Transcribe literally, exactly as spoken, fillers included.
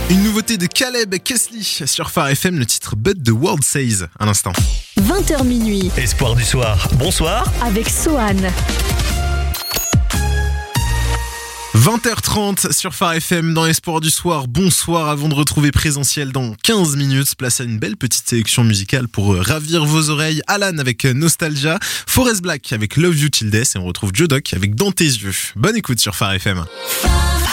Une nouveauté de Caleb Kessley sur Phare F M, le titre But the World Says, à l'instant. vingt heures minuit. Espoir du soir, bonsoir. Avec Sohan. vingt heures trente sur Phare F M dans Espoir du soir. Bonsoir, avant de retrouver Présentiel dans quinze minutes. Place à une belle petite sélection musicale pour ravir vos oreilles. Alan avec Nostalgia, Forest Black avec Love You Till Death et on retrouve Joe Doc avec Dans tes yeux. Bonne écoute sur Phare F M.